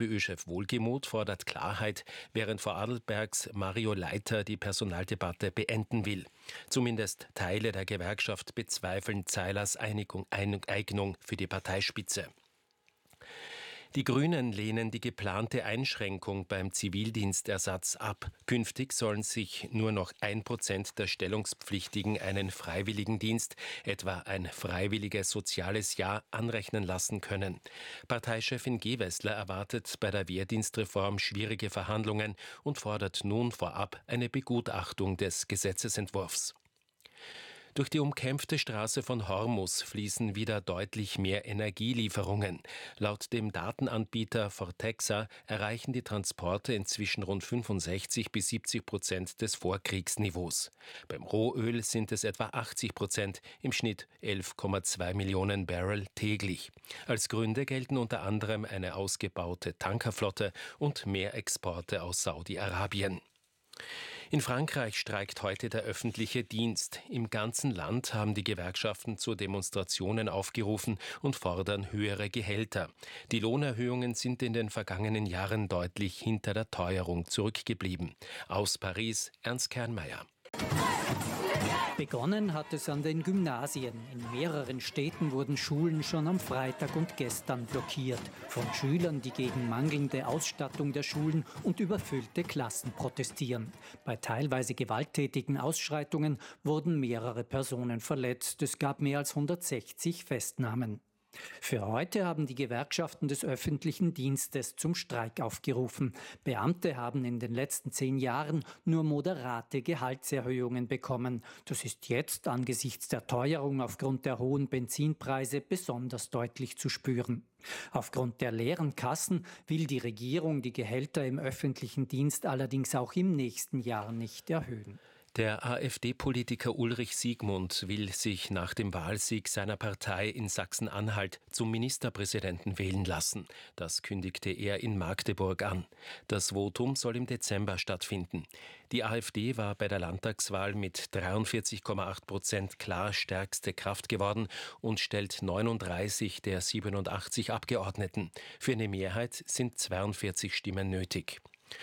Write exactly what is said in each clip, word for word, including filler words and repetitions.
FPÖ-Chef Wohlgemuth fordert Klarheit, während Vorarlbergs Mario Leiter die Personaldebatte beenden will. Zumindest Teile der Gewerkschaft bezweifeln Zeilers Einigung, Eignung für die Parteispitze. Die Grünen lehnen die geplante Einschränkung beim Zivildienstersatz ab. Künftig sollen sich nur noch ein Prozent der Stellungspflichtigen einen Freiwilligendienst, etwa ein freiwilliges soziales Jahr, anrechnen lassen können. Parteichefin Gewessler erwartet bei der Wehrdienstreform schwierige Verhandlungen und fordert nun vorab eine Begutachtung des Gesetzesentwurfs. Durch die umkämpfte Straße von Hormus fließen wieder deutlich mehr Energielieferungen. Laut dem Datenanbieter Fortexa erreichen die Transporte inzwischen rund fünfundsechzig bis siebzig Prozent des Vorkriegsniveaus. Beim Rohöl sind es etwa achtzig Prozent, im Schnitt elf Komma zwei Millionen Barrel täglich. Als Gründe gelten unter anderem eine ausgebaute Tankerflotte und mehr Exporte aus Saudi-Arabien. In Frankreich streikt heute der öffentliche Dienst. Im ganzen Land haben die Gewerkschaften zu Demonstrationen aufgerufen und fordern höhere Gehälter. Die Lohnerhöhungen sind in den vergangenen Jahren deutlich hinter der Teuerung zurückgeblieben. Aus Paris, Ernst Kernmeier. Begonnen hat es an den Gymnasien. In mehreren Städten wurden Schulen schon am Freitag und gestern blockiert. Von Schülern, die gegen mangelnde Ausstattung der Schulen und überfüllte Klassen protestieren. Bei teilweise gewalttätigen Ausschreitungen wurden mehrere Personen verletzt. Es gab mehr als hundertsechzig Festnahmen. Für heute haben die Gewerkschaften des öffentlichen Dienstes zum Streik aufgerufen. Beamte haben in den letzten zehn Jahren nur moderate Gehaltserhöhungen bekommen. Das ist jetzt angesichts der Teuerung aufgrund der hohen Benzinpreise besonders deutlich zu spüren. Aufgrund der leeren Kassen will die Regierung die Gehälter im öffentlichen Dienst allerdings auch im nächsten Jahr nicht erhöhen. Der AfD-Politiker Ulrich Siegmund will sich nach dem Wahlsieg seiner Partei in Sachsen-Anhalt zum Ministerpräsidenten wählen lassen. Das kündigte er in Magdeburg an. Das Votum soll im Dezember stattfinden. Die AfD war bei der Landtagswahl mit dreiundvierzig Komma acht Prozent klar stärkste Kraft geworden und stellt neununddreißig der siebenundachtzig Abgeordneten. Für eine Mehrheit sind zweiundvierzig Stimmen nötig.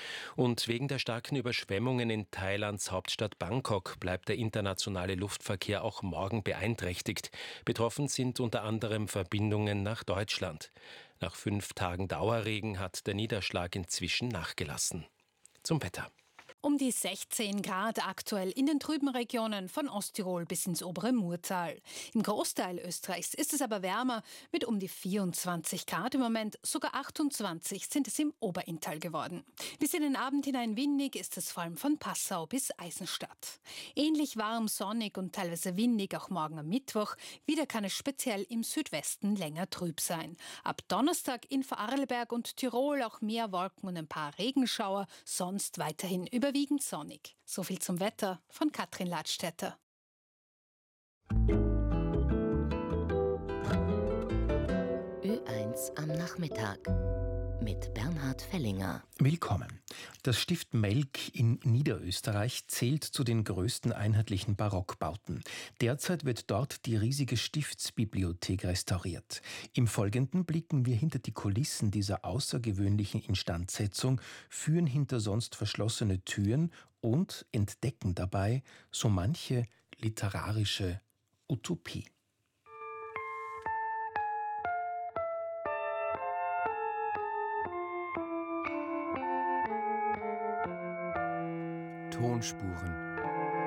Und wegen der starken Überschwemmungen in Thailands Hauptstadt Bangkok bleibt der internationale Luftverkehr auch morgen beeinträchtigt. Betroffen sind unter anderem Verbindungen nach Deutschland. Nach fünf Tagen Dauerregen hat der Niederschlag inzwischen nachgelassen. Zum Wetter. Um die sechzehn Grad aktuell in den trüben Regionen von Osttirol bis ins obere Murtal. Im Großteil Österreichs ist es aber wärmer mit um die vierundzwanzig Grad im Moment. Sogar achtundzwanzig sind es im Oberinntal geworden. Bis in den Abend hinein windig ist es vor allem von Passau bis Eisenstadt. Ähnlich warm, sonnig und teilweise windig auch morgen am Mittwoch. Wieder kann es speziell im Südwesten länger trüb sein. Ab Donnerstag in Vorarlberg und Tirol auch mehr Wolken und ein paar Regenschauer, sonst weiterhin über Überwiegend sonnig. So viel zum Wetter von Katrin Ladstätter. Ö eins am Nachmittag mit Bernhard Fellinger. Willkommen. Das Stift Melk in Niederösterreich zählt zu den größten einheitlichen Barockbauten. Derzeit wird dort die riesige Stiftsbibliothek restauriert. Im Folgenden blicken wir hinter die Kulissen dieser außergewöhnlichen Instandsetzung, führen hinter sonst verschlossene Türen und entdecken dabei so manche literarische Utopie. Tonspuren